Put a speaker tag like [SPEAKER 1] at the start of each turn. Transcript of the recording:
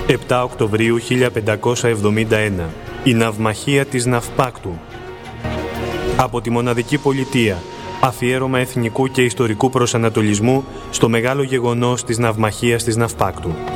[SPEAKER 1] 7 Οκτωβρίου 1571. Η ναυμαχία της Ναυπάκτου. Από τη μοναδική πολιτεία. Αφιέρωμα εθνικού και ιστορικού προσανατολισμού στο μεγάλο γεγονός της ναυμαχίας της Ναυπάκτου.